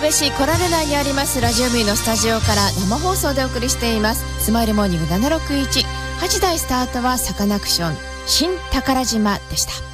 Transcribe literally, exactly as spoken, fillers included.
神戸市小金内にありますラジオミーのスタジオから生放送でお送りしていますスマイルモーニングななひゃくろくじゅういち。はちだいスタートはサカナクション新宝島でした。